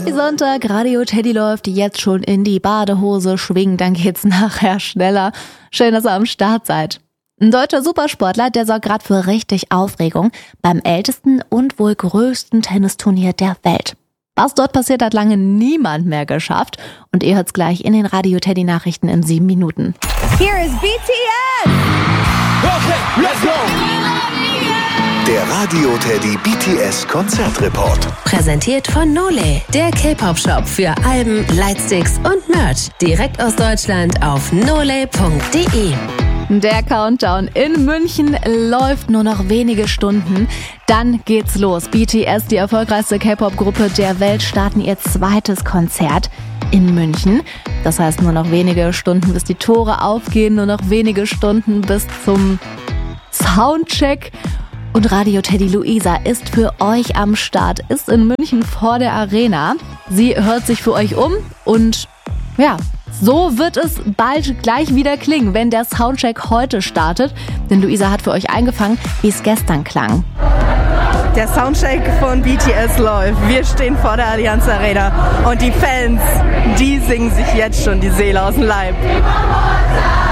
Happy Sonntag, Radio Teddy läuft jetzt schon in die Badehose schwingen, dann geht's nachher schneller. Schön, dass ihr am Start seid. Ein deutscher Supersportler, der sorgt gerade für richtig Aufregung beim ältesten und wohl größten Tennisturnier der Welt. Was dort passiert, hat lange niemand mehr geschafft. Und ihr hört's gleich in den Radio Teddy Nachrichten in 7 Minuten. Here is BTS! Okay, let's go! Der Radio Teddy BTS Konzertreport. Präsentiert von Nole, der K-Pop-Shop für Alben, Lightsticks und Merch. Direkt aus Deutschland auf nole.de. Der Countdown in München läuft nur noch wenige Stunden. Dann geht's los. BTS, die erfolgreichste K-Pop-Gruppe der Welt, starten ihr zweites Konzert in München. Das heißt nur noch wenige Stunden, bis die Tore aufgehen, nur noch wenige Stunden bis zum Soundcheck. Und Radio Teddy Luisa ist für euch am Start, ist in München vor der Arena. Sie hört sich für euch um und ja, so wird es bald gleich wieder klingen, wenn der Soundcheck heute startet. Denn Luisa hat für euch eingefangen, wie es gestern klang. Der Soundcheck von BTS läuft. Wir stehen vor der Allianz Arena und die Fans, die singen sich jetzt schon die Seele aus dem Leib.